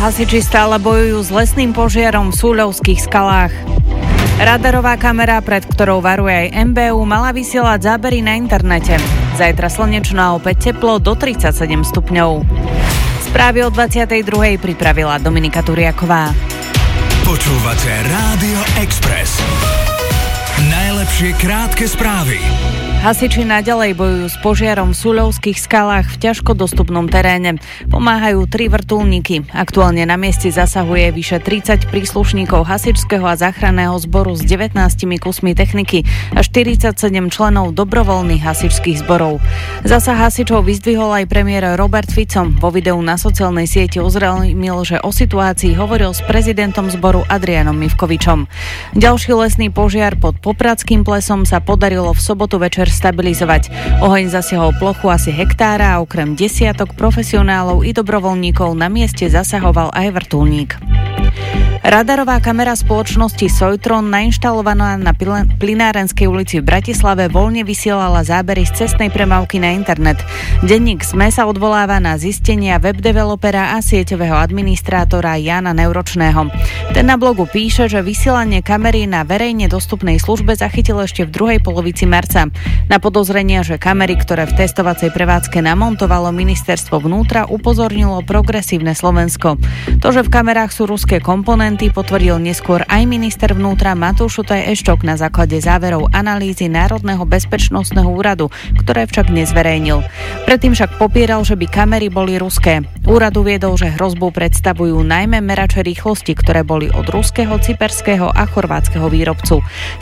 Hasiči stále bojujú s lesným požiarom v Súľovských skalách. Radarová kamera, pred ktorou varuje aj MBU, mala vysielať zábery na internete. Zajtra slnečno a opäť teplo do 37 stupňov. Správy o 22. pripravila Dominika Turiaková. Počúvate Rádio Express. Najlepšie krátke správy. Hasiči naďalej bojujú s požiarom v Súľovských skalách v ťažko dostupnom teréne. Pomáhajú 3 vrtuľníky. Aktuálne na mieste zasahuje vyše 30 príslušníkov hasičského a záchranného zboru s 19 kusmi techniky a 47 členov dobrovoľných hasičských zborov. Zasah hasičov vyzdvihol aj premiér Robert Fico. Vo videu na sociálnej sieti ozrejmil, že o situácii hovoril s prezidentom zboru Adrianom Mivkovičom. Ďalší lesný požiar pod Popradským plesom sa podarilo v sobotu večer stabilizovať. Oheň zasiahol plochu asi hektára a okrem desiatok profesionálov i dobrovoľníkov na mieste zasahoval aj vrtuľník. Radarová kamera spoločnosti Sojtron, nainštalovaná na Plynárenskej ulici v Bratislave, voľne vysielala zábery z cestnej premávky na internet. Denník SME sa odvoláva na zistenia webdevelopera a sieťového administrátora Jána Neuročného. Ten na blogu píše, že vysielanie kamery na verejne dostupnej službe zachytil ešte v druhej polovici marca. Na podozrenia, že kamery, ktoré v testovacej prevádzke namontovalo ministerstvo vnútra, upozornilo Progresívne Slovensko. To, že v kamerách sú ruské komponenty, potvrdil neskôr aj minister vnútra Matúš Šutaj Eštok na základe záverov analýzy Národného bezpečnostného úradu, ktoré však nezverejnil. Predtým však popieral, že by kamery boli ruské. Úrad uviedol, že hrozbu predstavujú najmä merače rýchlosti, ktoré boli od ruského, cyperského a chorvátskeho výrobcu.